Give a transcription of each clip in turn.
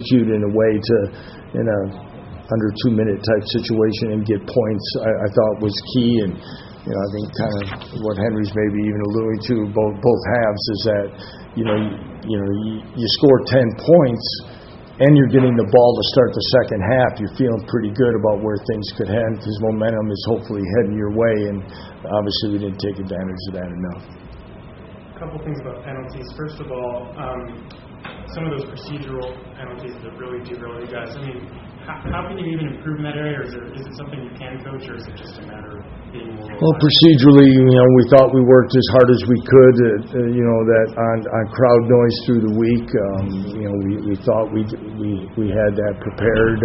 execute in a way to, in a under 2-minute type situation and get points, I thought was key. And I think kind of what Henry's maybe even alluding to both halves is that you score 10 points and you're getting the ball to start the second half. You're feeling pretty good about where things could head because momentum is hopefully heading your way. And obviously we didn't take advantage of that enough. A couple things about penalties. First of all, some of those procedural penalties that really derail you guys. I mean, how can you even improve in that area, or is it something you can coach, or is it just a matter of being more reliable? Well, procedurally, we thought we worked as hard as we could, that on crowd noise through the week. We thought we had that prepared.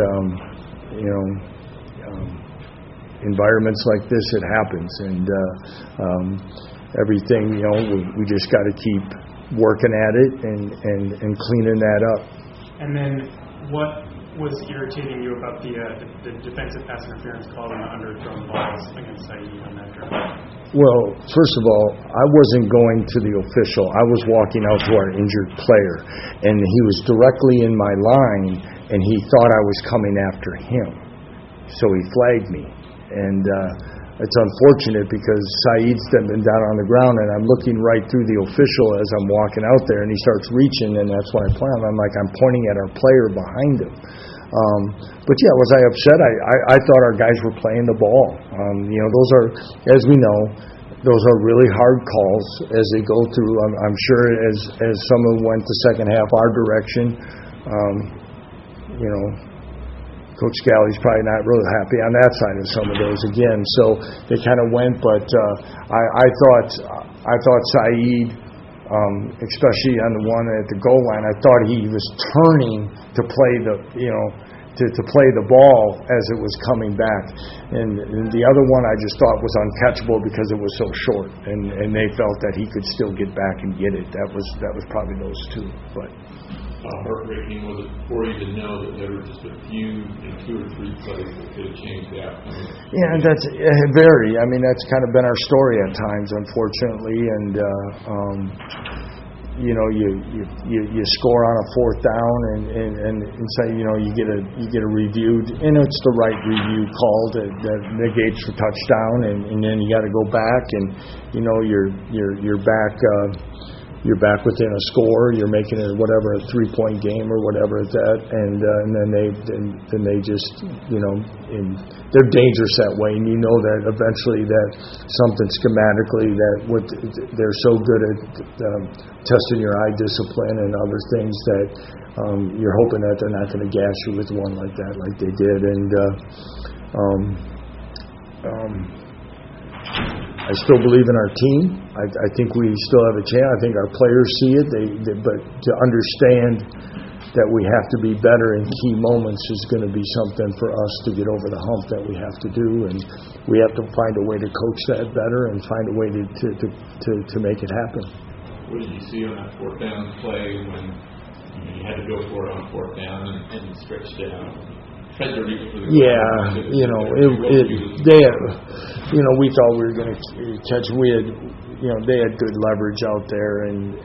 Environments like this, it happens, and everything. We just got to keep working at it and cleaning that up. And then what was irritating you about the defensive pass interference call on the underthrown balls against Saeed on that drive? Well, first of all, I wasn't going to the official. I was walking out to our injured player, and he was directly in my line, and he thought I was coming after him. So he flagged me. And it's unfortunate because Saeed's been down on the ground, and I'm looking right through the official as I'm walking out there, and he starts reaching, and that's when I point him. I'm pointing at our player behind him. But yeah, was I upset? I thought our guys were playing the ball. Those are, as we know, those are really hard calls as they go through. I'm sure as some of them went the second half our direction, Coach Scalley's probably not really happy on that side of some of those again. So they kind of went, but I thought Saeed, especially on the one at the goal line, I thought he was turning to play to play the ball as it was coming back. And the other one I just thought was uncatchable because it was so short, and they felt that he could still get back and get it. That was probably those two, but. How heartbreaking was it for you to know that there were just a few, 2 or 3 plays that could have changed the outcome? Yeah, that's very. I mean, that's kind of been our story at times, unfortunately. And you score on a 4th down, and say you get a review, and it's the right review call that negates the touchdown, and then you got to go back, and you're back. You're back within a score. You're making it a 3-point game or whatever it's at, and then they just they're dangerous that way, and that eventually that something schematically they're so good at testing your eye discipline and other things that you're hoping that they're not going to gash you with one like that, like they did, and. I still believe in our team. I think we still have a chance. I think our players see it. But to understand that we have to be better in key moments is going to be something for us to get over the hump that we have to do, and we have to find a way to coach that better and find a way to make it happen. What did you see on that 4th down play when you had to go for it on 4th down and stretched it out? Yeah, we thought we were going to catch. We had, they had good leverage out there, and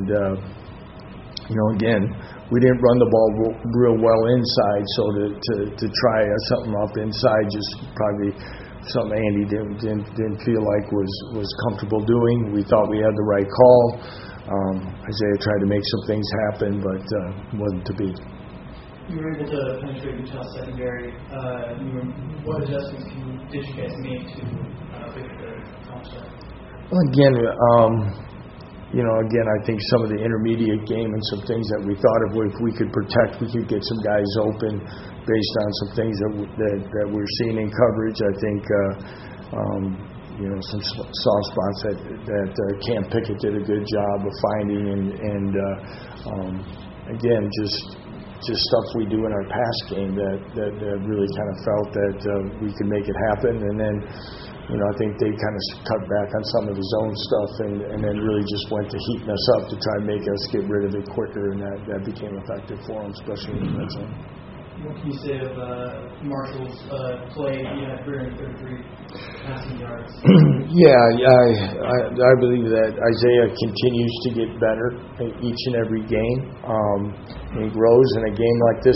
again, we didn't run the ball real well inside. So to try something up inside, just probably something Andy didn't feel like was comfortable doing. We thought we had the right call. Isaiah tried to make some things happen, but wasn't to be. You were able to penetrate Utah's secondary. What adjustments did you guys make to make the offset? Well, again, I think some of the intermediate game and some things that we thought if we could protect, we could get some guys open based on some things that we're seeing in coverage. I think some soft spots that Cam Pickett did a good job of finding, and again, just stuff we do in our pass game that really kind of felt that we could make it happen. And then, I think they kind of cut back on some of the zone stuff and then really just went to heating us up to try and make us get rid of it quicker, and that became effective for them, especially in the red zone. What can you say of Marshall's play? He had 333 passing yards. I believe that Isaiah continues to get better each and every game. He grows in a game like this.